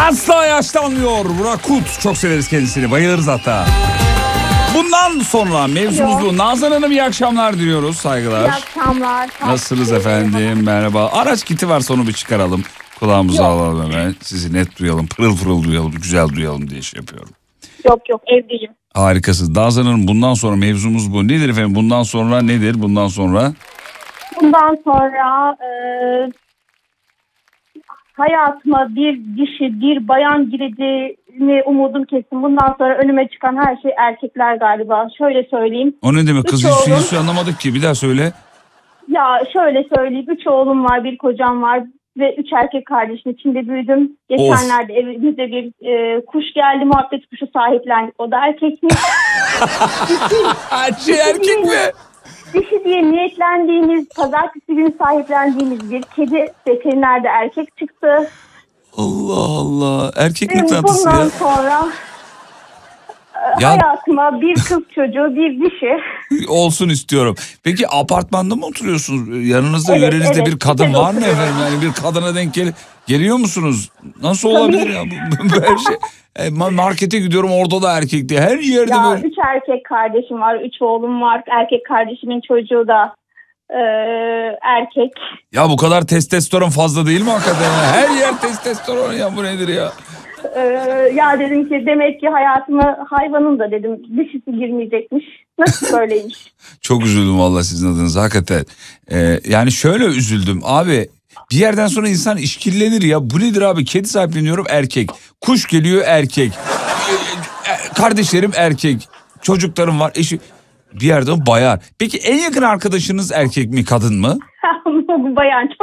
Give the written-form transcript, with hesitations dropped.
Asla yaşlanmıyor. Burak Kut. Çok severiz kendisini. Bayılırız hatta. Bundan sonra mevzumuz bu. Nazan Hanım iyi akşamlar diliyoruz. Saygılar. İyi akşamlar. Nasılsınız efendim? Merhaba. Araç kiti varsa onu bir çıkaralım. Kulağımıza alalım hemen. Sizi net duyalım. Pırıl pırıl duyalım. Güzel duyalım diye şey yapıyorum. Yok evdeyim. Harikasınız. Nazan Hanım bundan sonra mevzumuz bu. Nedir efendim? Bundan sonra nedir? Bundan sonra? Bundan sonra hayatıma bir dişi, bir bayan gireceğini umudum kesin. Bundan sonra önüme çıkan her şey erkekler galiba. Şöyle söyleyeyim. O ne demek kız? Üç oğlum. Hiç anlamadık ki. Bir daha söyle. Ya şöyle söyleyeyim. 3 oğlum var, bir kocam var ve 3 erkek kardeşin içinde büyüdüm. Geçenlerde evimize bir kuş geldi. Muhabbet kuşu sahiplendik. O da erkekmiş. Her şey erkek mi? Dişi diye niyetlendiğimiz, pazartesi günü sahiplendiğimiz bir kedi veterinerde erkek çıktı. Allah Allah. Erkeklik Ve tatlısı bundan ya. sonra Ya- hayatıma bir kız çocuğu, bir dişi. Olsun istiyorum. Peki apartmanda mı oturuyorsunuz? Yanınızda, Evet, yörenizde evet. bir kadın Evet, var mı oturuyorum. efendim? Yani bir kadına denk geliyor musunuz? Nasıl olabilir ya? Bu her şey. Markete gidiyorum orada da erkek diye. Her yerde Ya böyle. 3 erkek kardeşim var, 3 oğlum var. Erkek kardeşimin çocuğu da erkek. Ya bu kadar testosteron fazla değil mi hakikaten? Ya? Her yer testosteron ya, bu nedir ya? Ya dedim ki demek ki hayatıma hayvanın da dedim dişisi girmeyecekmiş. Nasıl böyleymiş? Çok üzüldüm vallahi sizin adınıza hakikaten. Yani şöyle üzüldüm abi. Bir yerden sonra insan işkillenir ya. Bu nedir abi? Kedi sahipleniyorum erkek. Kuş geliyor erkek. Kardeşlerim erkek. Çocuklarım var. Eşi bir yerden bayar. Peki en yakın arkadaşınız erkek mi kadın mı? Bu bayan